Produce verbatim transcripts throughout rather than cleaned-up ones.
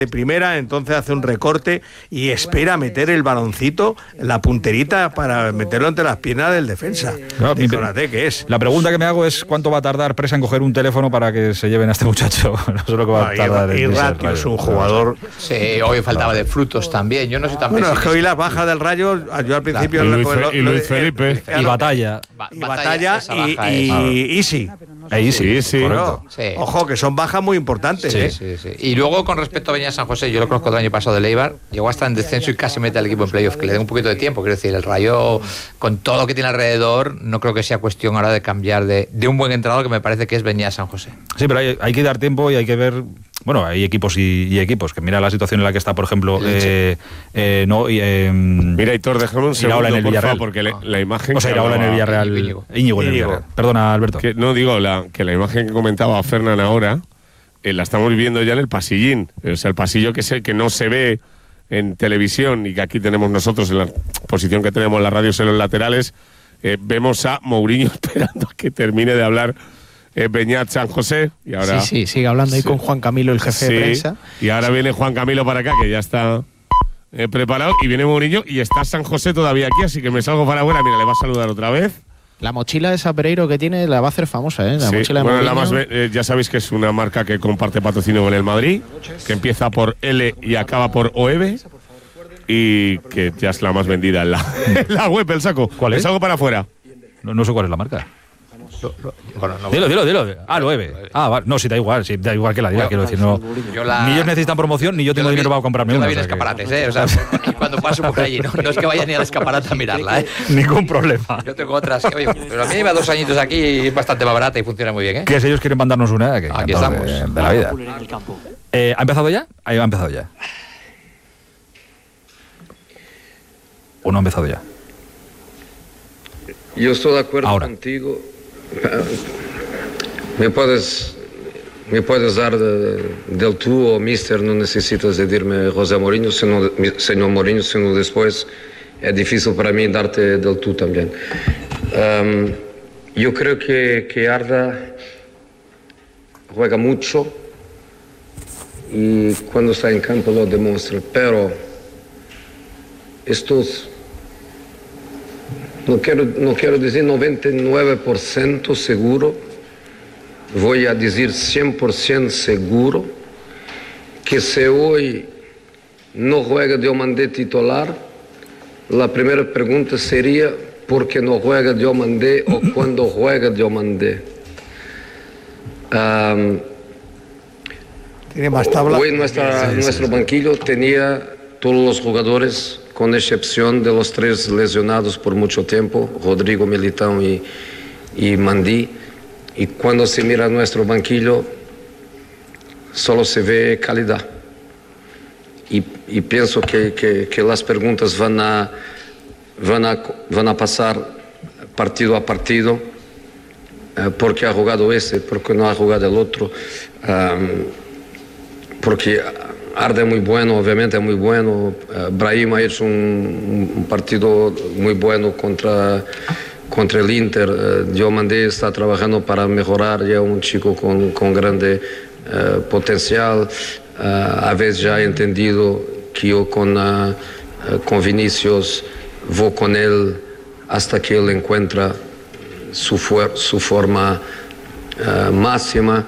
de primera, entonces hace un recorte y espera meter el baloncito, la punterita para meterlo entre las piernas del defensa. No, de Konaté, que es. La pregunta que me hago es cuánto va a tardar Presa en coger un teléfono para que se lleven a este muchacho. No sé lo que va a tardar. Y Ratio es un jugador. Sí, hoy faltaba de Frutos también. Yo no soy tan Bueno, pesimista. es que hoy las bajas del Rayo, yo al principio. Y Luis, lo, lo, y Luis Felipe. Y Batalla. Y Batalla y, y, y Easy. Ahí sí, sí, Bueno, sí. Ojo, que son bajas muy importantes. Sí, ¿eh? sí, sí. Y luego, con respecto a Beñat San José, yo lo conozco del año pasado de Eibar, llegó hasta en descenso y casi mete al equipo en playoff, que le dé un poquito de tiempo. Quiero decir, el Rayo, con todo lo que tiene alrededor, no creo que sea cuestión ahora de cambiar de, de un buen entrenador, que me parece que es Beñat San José. Sí, pero hay, hay que dar tiempo y hay que ver. Bueno, hay equipos y, y equipos, que mira la situación en la que está, por ejemplo, eh, eh, no, y, eh, mira, Hitor, déjame un segundo, en el por Villarreal. favor, porque le, la imagen... O sea, Iraola en el Villarreal. Íñigo. Íñigo en el Villarreal. Perdona, Alberto. Que, no, digo, la, que la imagen que comentaba Fernán ahora, eh, la estamos viendo ya en el pasillín. O sea, el pasillo que, se, que no se ve en televisión y que aquí tenemos nosotros en la posición que tenemos en las radios en los laterales, eh, vemos a Mourinho esperando a que termine de hablar eh, Beñat San José. Y ahora, sí, sí, sigue hablando ahí sí. con Juan Camilo, el jefe Sí, de prensa. Y ahora viene Juan Camilo para acá, que ya está eh, preparado, y viene Mourinho y está San José todavía aquí, así que me salgo para afuera. Mira, le va a saludar otra vez. La mochila de esa Pereiro que tiene la va a hacer famosa, ¿eh? La Sí, mochila de bueno, la Mourinho. más, eh, ya sabéis que es una marca que comparte patrocinio con el Madrid, que empieza por L y acaba por O E V, y que ya es la más vendida en la, en la web, el saco. ¿Cuál es? Me salgo para afuera. No, no sé cuál es la marca. Bueno, no, Dilo, dilo, dilo. Ah, lo Eve. Ah, vale. No, sí, da igual, sí, da igual que la diga, quiero decir, no. Yo la- Ni ellos necesitan promoción, ni yo tengo la vi- dinero para comprarme yo una. la vi en o sea que- escaparates, ¿eh? O sea, aquí cuando paso por allí, no, no es que vaya ni al escaparate a mirarla, ¿eh? Ningún problema. Yo tengo otras que, oye, pero a mí lleva dos añitos aquí y es bastante más barata y funciona muy bien, ¿eh? Que si ellos quieren mandarnos una, que Aquí encantados de, estamos. de la vida. Eh, ¿Ha empezado ya? Ahí ha empezado ya. ¿O no ha empezado ya? Yo estoy de acuerdo Ahora. contigo. Me puedes, me puedes dar de- del tú o mister, no necesitas de decirme José Mourinho, sino, señor Mourinho, sino después es difícil para mí darte del tú también. Um, yo creo que, que Arda juega mucho y cuando está en campo lo demuestra, pero estos... No quiero, no quiero decir noventa y nueve por ciento seguro, voy a decir cien por ciento seguro, que si hoy no juega Diomandé titular, la primera pregunta sería ¿por qué no juega Diomandé o cuándo juega Diomandé? Um, Tiene más tabla. Hoy nuestra, nuestro banquillo tenía todos los jugadores, con excepción de los tres lesionados por mucho tiempo, Rodrigo, Militão y, y Mandí. Y cuando se mira nuestro banquillo, solo se ve calidad. Y, y pienso que, que, que las preguntas van a, van a, van a pasar partido a partido. Eh, ¿Por qué ha jugado ese? ¿Por qué no ha jugado el otro? Um, porque Arda es muy bueno, obviamente es muy bueno. Uh, Brahim ha hecho un, un partido muy bueno contra, contra el Inter. Uh, Diomandé está trabajando para mejorar, ya un chico con, con grande uh, potencial. Uh, a veces ya he entendido que yo con, uh, uh, con Vinicius voy con él hasta que él encuentra su, fuer su forma uh, máxima.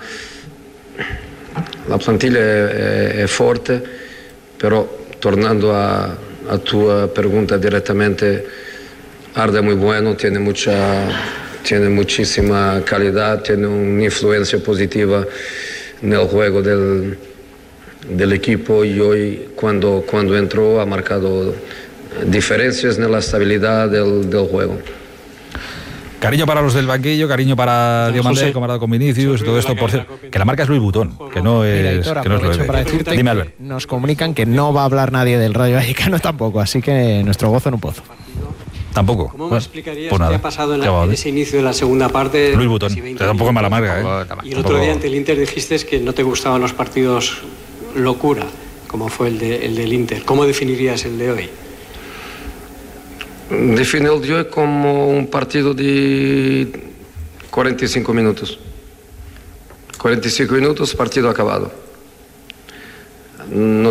La plantilla è, è forte, però tornando a, a tua pregunta directamente, Arda es muy bueno, tiene mucha, tiene muchísima calidad, tiene una influencia positiva en el juego del, del equipo y hoy cuando, cuando entró ha marcado diferencias en la estabilidad del, del juego. Cariño para los del banquillo, cariño para Diomandé, comparado con Vinicius y todo esto. Por cierto, que la marca es Louis Vuitton, que no es, Mira, Hitor, que no es aprovecho Loewe. para decirte Dime, que Albert. nos comunican que no va a hablar nadie del Rayo Vallecano tampoco, así que nuestro gozo en un pozo. Tampoco. ¿Cómo me Bueno, explicarías pues nada. qué ha pasado en, la- Ya va, en ¿eh? ese inicio de la segunda parte? Louis Vuitton. casi veinte Te da un poco mala marca, ¿eh? Tampoco- Y el otro Tampoco- día ante el Inter dijiste que no te gustaban los partidos locura, como fue el, de, el del Inter. ¿Cómo definirías el de hoy? Define el de hoy como un partido de cuarenta y cinco minutos. cuarenta y cinco minutos, partido acabado. No